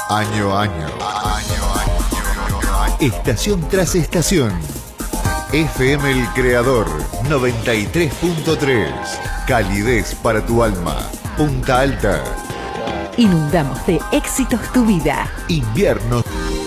Año a año. Estación tras estación. FM El Creador 93.3. Calidez para tu alma. Punta Alta. Inundamos de éxitos tu vida. Invierno.